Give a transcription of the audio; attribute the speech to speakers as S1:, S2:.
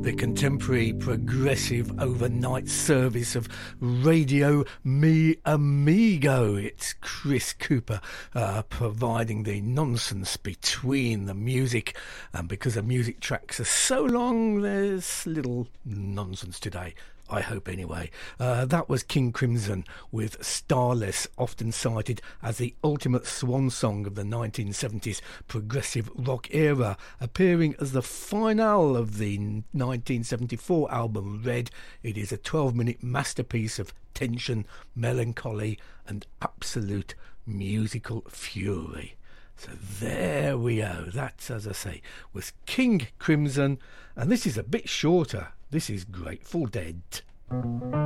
S1: the contemporary progressive overnight service of Radio Mi Amigo. It's Chris Cooper providing the nonsense between the music, and because the music tracks are so long, there's little nonsense today. I hope anyway. That was King Crimson with Starless, often cited as the ultimate swan song of the 1970s progressive rock era, appearing as the finale of the 1974 album Red. It is a 12-minute masterpiece of tension, melancholy and absolute musical fury. So there we go. That, as I say, was King Crimson, and this is a bit shorter. This is Grateful Dead.